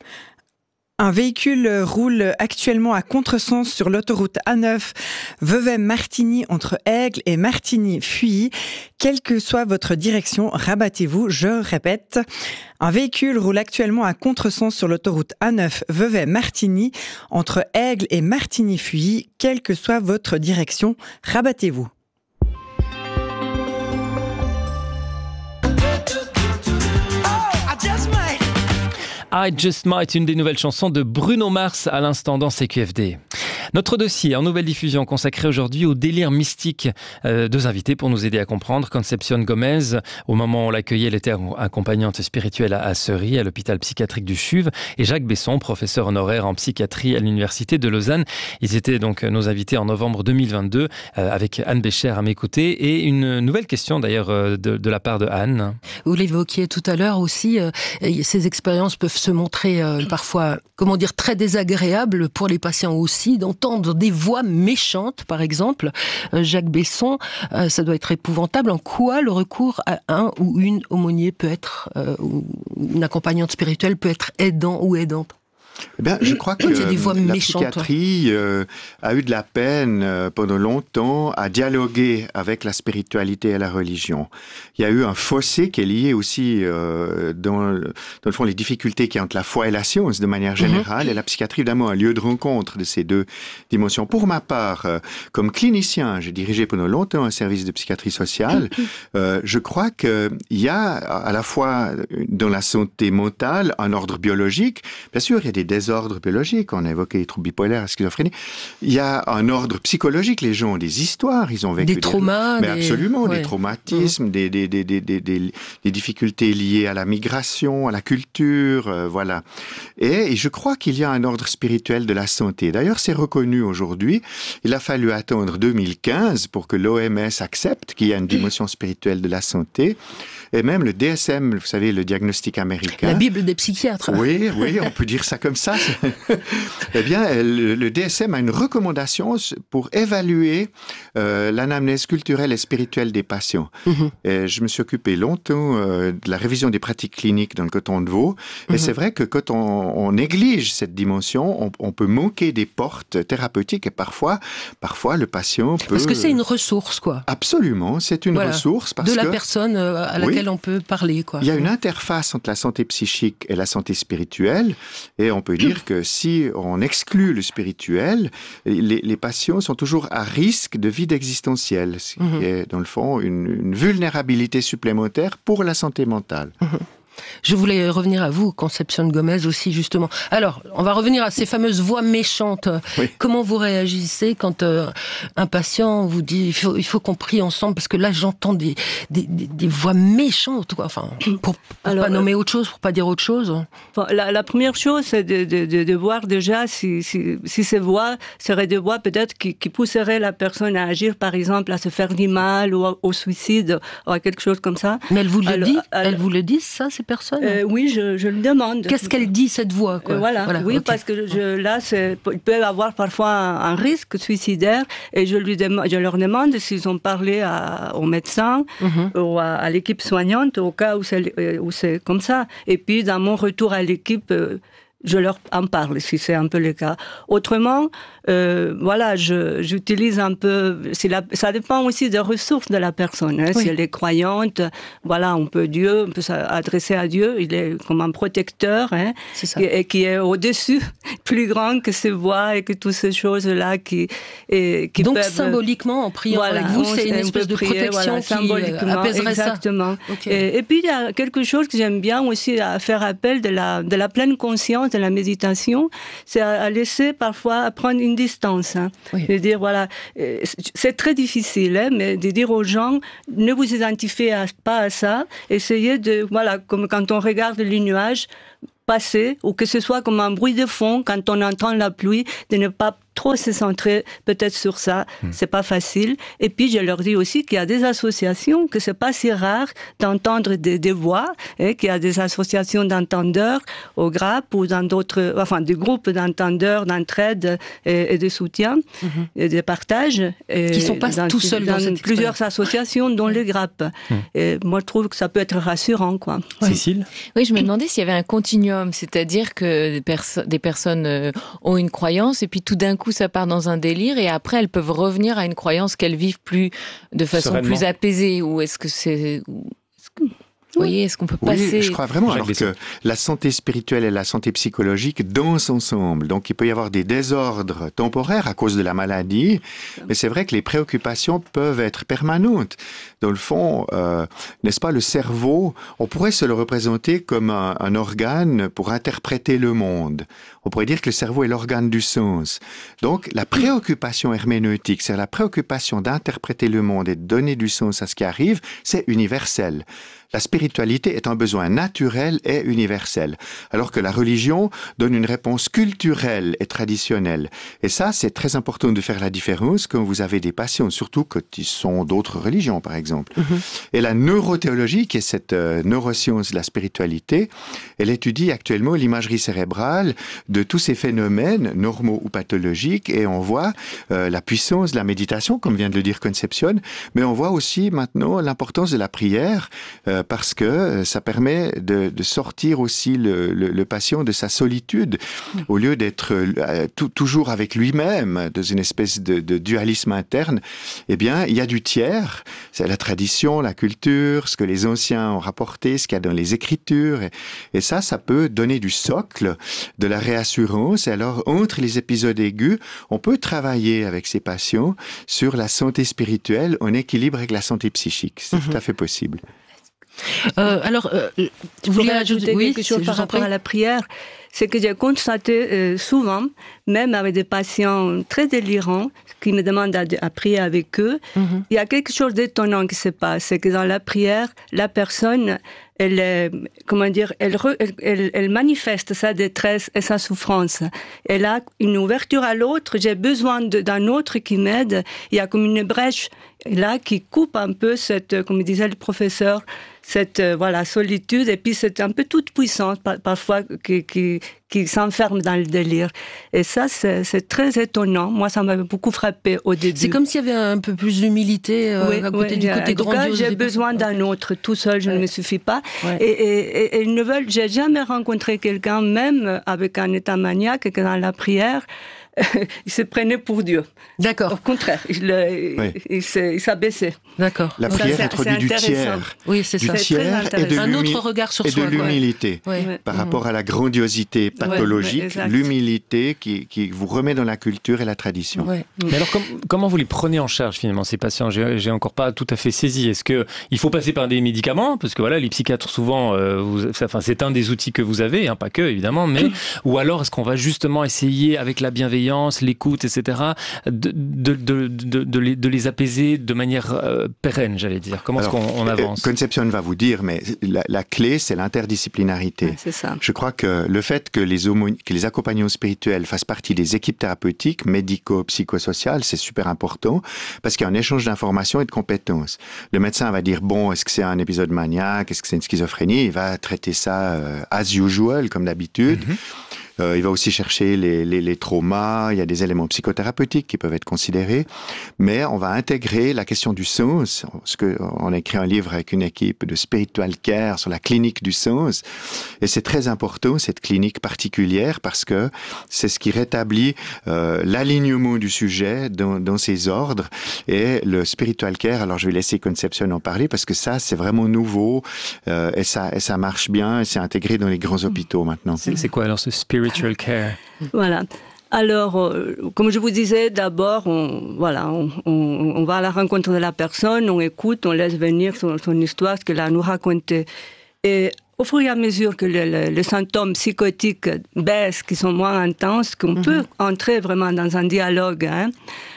Un véhicule roule actuellement à contresens sur l'autoroute A9 Vevey-Martigny entre Aigle et Martigny-Fuilly. Quelle que soit votre direction, rabattez-vous. Je répète, un véhicule roule actuellement à contresens sur l'autoroute A9 Vevey-Martigny entre Aigle et Martigny-Fuilly. Quelle que soit votre direction, rabattez-vous. I Just Might, une des nouvelles chansons de Bruno Mars à l'instant dans CQFD. Notre dossier en nouvelle diffusion consacré aujourd'hui au délire mystique. Deux invités pour nous aider à comprendre. Concepción Gomez, au moment où on l'accueillait, elle était accompagnante spirituelle à Seury, à l'hôpital psychiatrique du CHUV. Et Jacques Besson, professeur honoraire en psychiatrie à l'université de Lausanne. Ils étaient donc nos invités en novembre 2022, avec Anne Bécher à mes côtés. Et une nouvelle question d'ailleurs de la part de Anne. Vous l'évoquiez tout à l'heure aussi, ces expériences peuvent se montrer parfois, très désagréables pour les patients aussi, d'entendre des voix méchantes, par exemple. Jacques Besson, ça doit être épouvantable. En quoi le recours à un ou une aumônier peut être, ou une accompagnante spirituelle peut être aidant ou aidante? Eh bien, je crois que la psychiatrie a eu de la peine pendant longtemps à dialoguer avec la spiritualité et la religion. Il y a eu un fossé qui est lié aussi dans le fond les difficultés qu'il y a entre la foi et la science de manière générale, et la psychiatrie évidemment un lieu de rencontre de ces deux dimensions. Pour ma part, comme clinicien, j'ai dirigé pendant longtemps un service de psychiatrie sociale. Je crois qu'il y a à la fois dans la santé mentale un ordre biologique. Bien sûr, il y a des désordres biologiques, on a évoqué les troubles bipolaires, la schizophrénie. Il y a un ordre psychologique, les gens ont des histoires, ils ont vécu des traumas, absolument, des traumatismes, des difficultés liées à la migration, à la culture, voilà. Et je crois qu'il y a un ordre spirituel de la santé. D'ailleurs, c'est reconnu aujourd'hui. Il a fallu attendre 2015 pour que l'OMS accepte qu'il y a une dimension spirituelle de la santé. Et même le DSM, vous savez, le diagnostic américain. La Bible des psychiatres. Oui, on peut dire ça comme ça. Eh bien, le DSM a une recommandation pour évaluer l'anamnèse culturelle et spirituelle des patients. Et je me suis occupé longtemps de la révision des pratiques cliniques dans le canton de Vaud. Et c'est vrai que quand on néglige cette dimension, on peut manquer des portes thérapeutiques et parfois le patient peut... Parce que c'est une ressource, quoi. Absolument, c'est une ressource. Parce de la personne à laquelle on peut parler, quoi. Il y a une interface entre la santé psychique et la santé spirituelle. Et on peut dire que si on exclut le spirituel, les patients sont toujours à risque de vide existentiel, ce qui est dans le fond une vulnérabilité supplémentaire pour la santé mentale. Je voulais revenir à vous, Concepción Gomez aussi, justement. Alors, on va revenir à ces fameuses voix méchantes. Oui. Comment vous réagissez quand un patient vous dit il faut qu'on prie ensemble, parce que là, j'entends des voix méchantes, quoi. Enfin, pour pas nommer autre chose, pour pas dire autre chose. La première chose, c'est de voir déjà si ces voix seraient des voix peut-être qui pousseraient la personne à agir, par exemple, à se faire du mal ou au suicide, ou à quelque chose comme ça. Mais elle vous le dit, ça, c'est personne. Oui, je le demande. Qu'est-ce qu'elle dit, cette voix, quoi? Voilà, oui, okay. Parce que il peut y avoir parfois un risque suicidaire, et je leur demande s'ils ont parlé au médecin ou à l'équipe soignante au cas où c'est comme ça. Et puis, dans mon retour à l'équipe, je leur en parle, si c'est un peu le cas. Autrement, j'utilise un peu... ça dépend aussi des ressources de la personne. Hein. Oui. Si elle est croyante, on peut s'adresser à Dieu. Il est comme un protecteur, hein, et qui est au-dessus, plus grand que ses voix et que toutes ces choses-là qui donc, peuvent... symboliquement, en priant avec vous, c'est une espèce de protection qui apaiserait exactement. Ça. Okay. Et puis, il y a quelque chose que j'aime bien aussi à faire appel de la pleine conscience, de la méditation, c'est à laisser parfois prendre une distance. Hein. Oui. De dire, c'est très difficile, hein, mais de dire aux gens, ne vous identifiez pas à ça, essayez de, comme quand on regarde les nuages passer, ou que ce soit comme un bruit de fond, quand on entend la pluie, de ne pas trop se centrer peut-être sur ça, c'est pas facile. Et puis je leur dis aussi qu'il y a des associations, que c'est pas si rare d'entendre des voix, et qu'il y a des associations d'entendeurs au GRAP ou dans d'autres, enfin des groupes d'entendeurs, d'entraide et de soutien et de partage. Qui sont pas tout seuls dans cette plusieurs associations, dont le GRAP. Et moi je trouve que ça peut être rassurant, quoi. Cécile ? Oui, je me demandais s'il y avait un continuum, c'est-à-dire que des personnes ont une croyance et puis tout d'un coup ça part dans un délire et après elles peuvent revenir à une croyance qu'elles vivent de façon plus apaisée, ou est-ce que c'est... Vous voyez, est-ce qu'on peut passer... Oui, je crois vraiment alors que la santé spirituelle et la santé psychologique dansent ensemble. Donc, il peut y avoir des désordres temporaires à cause de la maladie, mais c'est vrai que les préoccupations peuvent être permanentes. Dans le fond, n'est-ce pas, le cerveau, on pourrait se le représenter comme un organe pour interpréter le monde. On pourrait dire que le cerveau est l'organe du sens. Donc, la préoccupation herméneutique, c'est la préoccupation d'interpréter le monde et de donner du sens à ce qui arrive, c'est universel. La spiritualité est un besoin naturel et universel, alors que la religion donne une réponse culturelle et traditionnelle. Et ça, c'est très important de faire la différence quand vous avez des patients, surtout quand ils sont d'autres religions, par exemple. Et la neurothéologie, qui est cette neuroscience de la spiritualité, elle étudie actuellement l'imagerie cérébrale de tous ces phénomènes, normaux ou pathologiques, et on voit la puissance de la méditation, comme vient de le dire Concepcion, mais on voit aussi maintenant l'importance de la prière, parce que ça permet de sortir aussi le patient de sa solitude, au lieu d'être toujours avec lui-même, dans une espèce de dualisme interne. Eh bien, il y a du tiers, c'est la tradition, la culture, ce que les anciens ont rapporté, ce qu'il y a dans les écritures, et ça peut donner du socle, de la réassurance. Et alors, entre les épisodes aigus, on peut travailler avec ces patients sur la santé spirituelle en équilibre avec la santé psychique. C'est tout à fait possible. Tu voulais ajouter quelque chose par rapport à la prière? C'est que j'ai constaté souvent, même avec des patients très délirants, qui me demandent à prier avec eux, il y a quelque chose d'étonnant qui se passe. C'est que dans la prière, la personne, elle manifeste sa détresse et sa souffrance. Elle a une ouverture à l'autre. J'ai besoin d'un autre qui m'aide. Il y a comme une brèche là qui coupe un peu cette, comme disait le professeur, cette solitude, et puis c'est un peu toute puissante parfois qui s'enferme dans le délire. Et ça, c'est très étonnant. Moi, ça m'avait beaucoup frappé au début. C'est comme s'il y avait un peu plus d'humilité à côté du côté grandiose. En tout cas, j'ai besoin d'un autre. Tout seul, je ne me suffis pas. Ouais. Et j'ai jamais rencontré quelqu'un, même avec un état maniaque, que dans la prière, il se prenait pour Dieu. D'accord. Au contraire, il s'abaissait. D'accord. La prière introduit du tiers. Oui, c'est ça. Du tiers et un autre regard sur soi. Et de l'humilité. Par rapport à la grandiosité pathologique, l'humilité qui vous remet dans la culture et la tradition. Mais alors, comment vous les prenez en charge finalement, ces patients? J'ai encore pas tout à fait saisi. Est-ce qu'il faut passer par des médicaments? Parce que voilà, les psychiatres souvent, c'est un des outils que vous avez, pas que évidemment, mais ou alors est-ce qu'on va justement essayer avec la bienveillance, l'écoute, etc., de les apaiser de manière pérenne, j'allais dire. Comment est-ce qu'on avance? Concepcion va vous dire, mais la clé, c'est l'interdisciplinarité. Ouais, c'est ça. Je crois que le fait que les accompagnants spirituels fassent partie des équipes thérapeutiques, médico-psychosociales, c'est super important, parce qu'il y a un échange d'informations et de compétences. Le médecin va dire, est-ce que c'est un épisode maniaque, est-ce que c'est une schizophrénie? Il va traiter ça as usual, comme d'habitude. Il va aussi chercher les traumas, il y a des éléments psychothérapeutiques qui peuvent être considérés, mais on va intégrer la question du sens, parce qu'on a écrit un livre avec une équipe de spiritual care sur la clinique du sens, et c'est très important, cette clinique particulière, parce que c'est ce qui rétablit l'alignement du sujet dans ses ordres, et le spiritual care, alors je vais laisser Concepcion en parler, parce que ça, c'est vraiment nouveau, et ça marche bien, et c'est intégré dans les grands hôpitaux maintenant. C'est quoi alors ce spiritual care? Voilà. Alors, comme je vous disais, d'abord, on va à la rencontre de la personne, on écoute, on laisse venir son histoire, ce qu'elle a à nous raconter. Et au fur et à mesure que les symptômes psychotiques baissent, qui sont moins intenses, qu'on peut entrer vraiment dans un dialogue,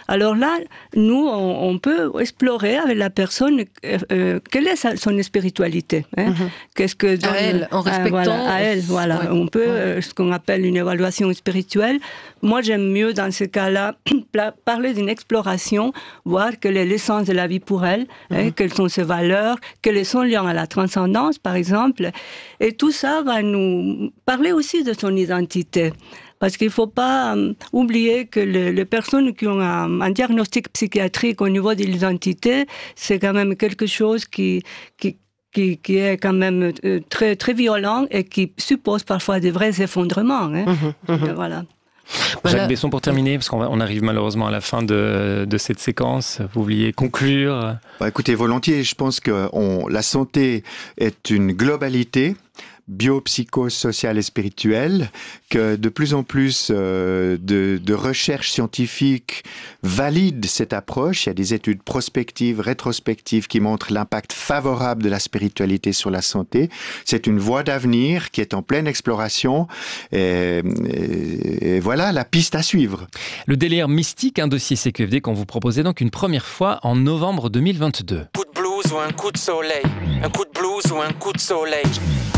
Alors là, nous, on peut explorer avec la personne quelle est son spiritualité. Qu'est-ce que à elle, en respectant. À elle, voilà. Ouais. On peut, ce qu'on appelle une évaluation spirituelle. Moi, j'aime mieux, dans ce cas-là, parler d'une exploration, voir quelle est l'essence de la vie pour elle, quelles sont ses valeurs, quels sont les liens à la transcendance, par exemple. Et tout ça va nous parler aussi de son identité. Parce qu'il ne faut pas oublier que les personnes qui ont un diagnostic psychiatrique au niveau de l'identité, c'est quand même quelque chose qui est quand même très, très violent et qui suppose parfois des vrais effondrements. Voilà. Jacques Besson, pour terminer, parce qu'on arrive malheureusement à la fin de cette séquence, vous vouliez conclure? Écoutez, volontiers, je pense que la santé est une globalité bio-psycho-sociale et spirituelle, que de plus en plus de recherches scientifiques valident cette approche. Il y a des études prospectives, rétrospectives qui montrent l'impact favorable de la spiritualité sur la santé. C'est une voie d'avenir qui est en pleine exploration et voilà la piste à suivre. Le délire mystique, un dossier CQFD qu'on vous proposait donc une première fois en novembre 2022. Coup de blues ou un coup de soleil, un coup de blues ou un coup de soleil.